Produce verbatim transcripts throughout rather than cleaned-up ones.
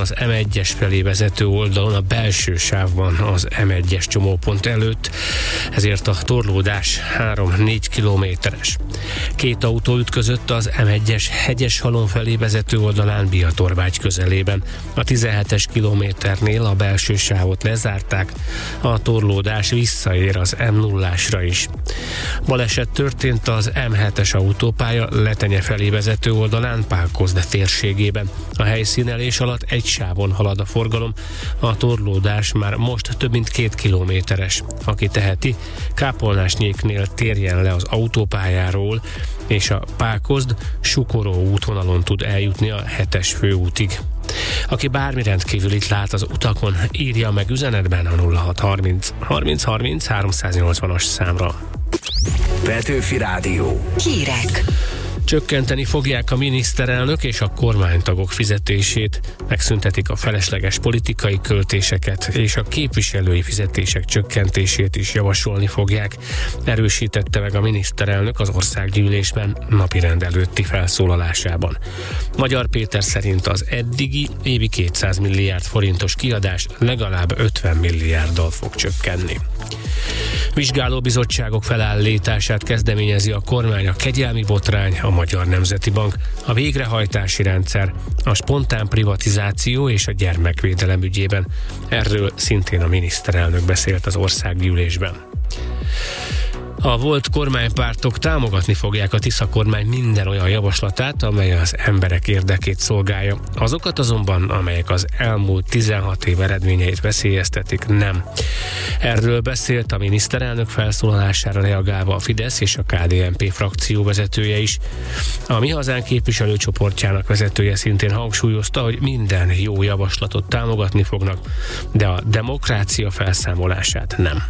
az em egyes felé vezető oldalon a belső sávban az em egyes csomópont előtt, ezért a torlódás három-négy kilométeres. Két autó ütközött az em egyes Hegyeshalom felé vezető oldalán Biatorbágy közelében. A tizenhetes kilométernél a belső sávot lezárták, a torlódás visszaér az em nullásra is. Baleset történt az em hetes autópálya Letenye felé vezető oldalán Pálkozd térségében. A helyszínelés alatt egy sávon halad a forgalom, a torlódás már most több mint két kilométeres. Aki teheti, Kápolnásnyéknél térjen le az autópályáról, és a Pákozd-Sukoró útvonalon tud eljutni a hetes főútig. Aki bármi rendkívülit lát az utakon, írja meg üzenetben a nulla hat harminc harminc harminc háromszáznyolcvanas számra. Petőfi Rádió. Hírek. Csökkenteni fogják a miniszterelnök és a kormánytagok fizetését, megszüntetik a felesleges politikai költéseket, és a képviselői fizetések csökkentését is javasolni fogják, erősítette meg a miniszterelnök az országgyűlésben napirend előtti felszólalásában. Magyar Péter szerint az eddigi évi kétszáz milliárd forintos kiadás legalább ötven milliárddal fog csökkenni. Vizsgálóbizottságok felállítását kezdeményezi a kormány a kegyelmi botrány, a Magyar Nemzeti Bank, a végrehajtási rendszer, a spontán privatizáció és a gyermekvédelem ügyében. Erről szintén a miniszterelnök beszélt az országgyűlésben. A volt kormánypártok támogatni fogják a Tisza kormány minden olyan javaslatát, amely az emberek érdekét szolgálja. Azokat azonban, amelyek az elmúlt tizenhat év eredményeit veszélyeztetik, nem. Erről beszélt a miniszterelnök felszólalására reagálva a Fidesz és a ká dé en pé frakció vezetője is. A Mi Hazánk képviselőcsoportjának vezetője szintén hangsúlyozta, hogy minden jó javaslatot támogatni fognak, de a demokrácia felszámolását nem.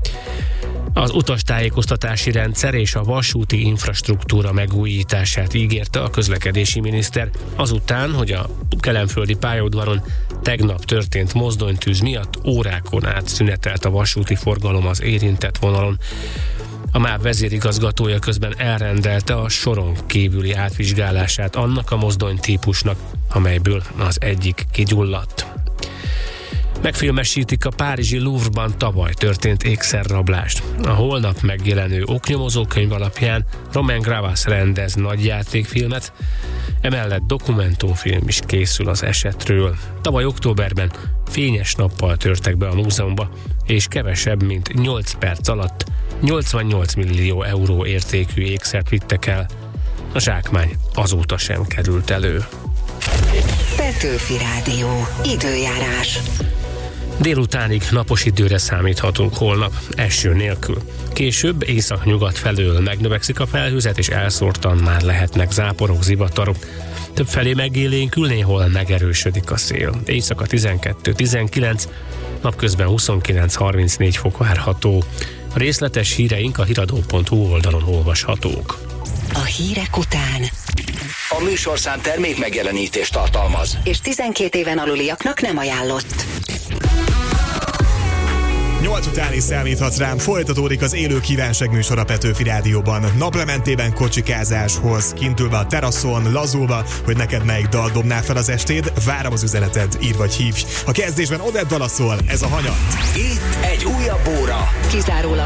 Az utastájékoztatási rendszer és a vasúti infrastruktúra megújítását ígérte a közlekedési miniszter, azután, hogy a kelenföldi pályaudvaron tegnap történt mozdonytűz miatt órákon át szünetelt a vasúti forgalom az érintett vonalon. A MÁV vezérigazgatója közben elrendelte a soron kívüli átvizsgálását annak a mozdonytípusnak, amelyből az egyik kigyulladt. Megfilmesítik a párizsi Louvre-ban tavaly történt ékszerrablást. A holnap megjelenő oknyomozókönyv alapján Romain Gavras rendez nagyjátékfilmet, emellett dokumentumfilm is készül az esetről. Tavaly októberben fényes nappal törtek be a múzeumba, és kevesebb, mint nyolc perc alatt nyolcvannyolc millió euró értékű ékszert vittek el. A zsákmány azóta sem került elő. Petőfi Rádió. Időjárás. Délutánig napos időre számíthatunk holnap, eső nélkül. Később észak-nyugat felől megnövekszik a felhőzet, és elszórtan már lehetnek záporok, zivatarok. Többfelé megélénkül, néhol megerősödik a szél. Éjszaka tizenkettő-tizenkilenc, napközben huszonkilenc-harmincnégy fok várható. A részletes híreink a hiradó pont hu oldalon olvashatók. A hírek után A műsorszám termék megjelenítést tartalmaz, és tizenkét éven aluliaknak nem ajánlott. Nyolc után is számíthatsz rám, folytatódik az élő kívánság műsor a Petőfi Rádióban. Naplementében kocsikázáshoz, kintülve a teraszon, lazulva, hogy neked melyik dal dobná fel az estéd, várom az üzeneted, ír vagy hívj. A kezdésben Odett dala szól, ez a Hanyat. itt egy újabb óra. Kizárólag